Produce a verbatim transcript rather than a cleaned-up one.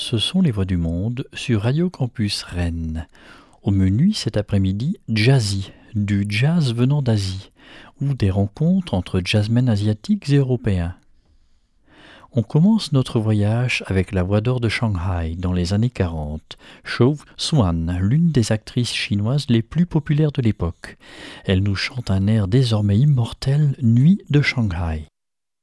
ce sont les Voix du Monde sur Radio Campus Rennes. Au menu cet après-midi, Jazzy, du jazz venant d'Asie, ou des rencontres entre jazzmen asiatiques et européens. On commence notre voyage avec la voix d'or de Shanghai dans les années quarante, Chou Xuan, l'une des actrices chinoises les plus populaires de l'époque. Elle nous chante un air désormais immortel, Nuit de Shanghai.